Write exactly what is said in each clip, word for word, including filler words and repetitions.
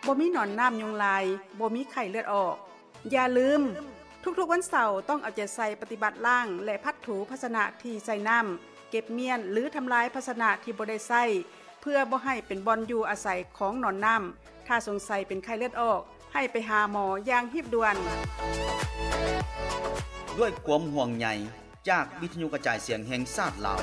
บ่มีหนอนน้ำยุงลายบ่มีไข้เลือดออกอย่าลืมทุกๆวันเสาร์ต้องเอาใจใส่ปฏิบัติล้างและพัดถูภาชนะที่ใส่น้ำเก็บเมียนหรือทำลายภาชนะที่บ่ได้ใส่เพื่อบ่ให้เป็นบ่อนอยู่อาศัยของหนอนน้ำถ้าสงสัยเป็นไข้เลือดออกให้ไปหาหมออย่างรีบด่วนด้วยความห่วงใยจากวิทยุกระจายเสียงแห่งชาติลาว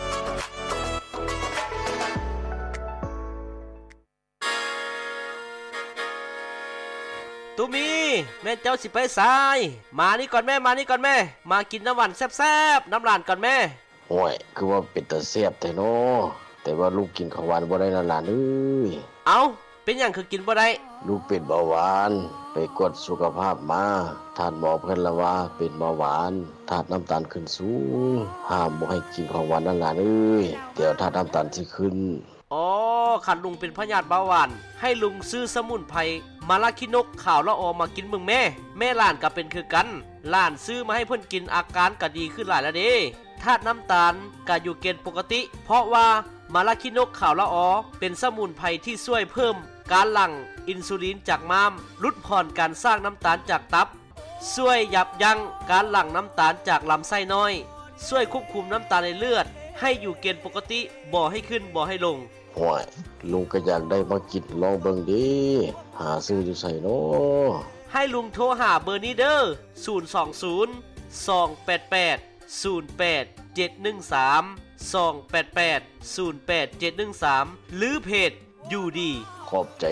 ตุมีแม่เจ้าสิไปสายมานี่ก่อนแม่มานี่ก่อนแม่มากินน้ำหวานแซ่บๆน้ำหลานก่อนแม่โอ้ยคือว่าเป็นตาแซ่บแท้เนาะแต่ว่าลูกกินข้าวหวานบ่ได้นะหลานเอ้ยเอ้าเป็นหยังคือกินบ่ได้ลูกเป็นเบาหวานไปกวดสุขภาพมาท่านหมอเพิ่นละว่าเป็นเบาหวานธาตุน้ำตาลขึ้นสูงห้ามบ่ให้กินของหวานนะหลานเอ้ยเดี๋ยวธาตุน้ำตาลสิขึ้นอ๋อคันลุงเป็นพยาธิเบาหวานให้ลุงซื้อสมุนไพรมาลาคินกข่าวละออมากินมึงแม่แม่หลานก็เป็นคือกันหลานซื้อมาให้เพิ่นกินอาการก็ดีขึ้นหลายแล้วเด้ธาตุน้ำตาลก็อยู่เกณฑ์ปกติเพราะว่ามาลาคินกข่าวละออเป็นสมุนไพรที่ช่วยเพิ่มการหลั่งอินซูลินจากม้ามลดผ่อนการสร้างน้ำตาลจากตับช่วยยับยั้งการหลั่งน้ำตาลจากลำไส้น้อยช่วยควบคุมน้ำตาลในเลือดให้อยู่เกณฑ์ปกติบ่ให้ขึ้นบ่ให้ลงโอ้ยลุงก็อยากได้มากินลองเบิ่งดิหาซื้ออยู่ไสเนาะให้ลุงโทรหาเบอร์นี้เด้อศูนย์ สอง ศูนย์ สอง แปด แปด ศูนย์ แปด เจ็ด หนึ่ง สาม สอง แปด แปด ศูนย์ แปด เจ็ด หนึ่ง สามหรือเพจอยู่ดีขอบใจ